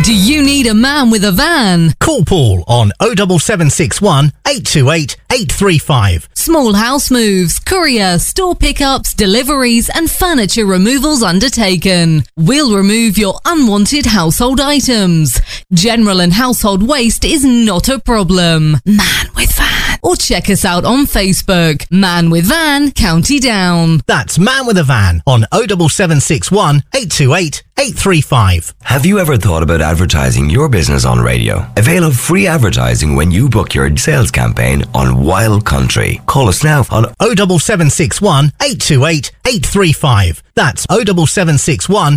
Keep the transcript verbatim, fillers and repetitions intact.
Do you need a man with a van? Call Paul on oh seven seven six one, eight two eight, eight three five. Small house moves, courier, store pickups, deliveries and furniture removals undertaken. We'll remove your unwanted household items. General and household waste is not a problem. Man with Van. Or check us out on Facebook. Man with Van, County Down. That's Man with a Van on oh seven seven six one, eight two eight, eight three five. Have you ever thought about advertising your business on radio? Avail of free advertising when you book your sales campaign on Wild Country. Call us now on oh seven seven six one, eight two eight, eight three five. That's oh seven seven six one,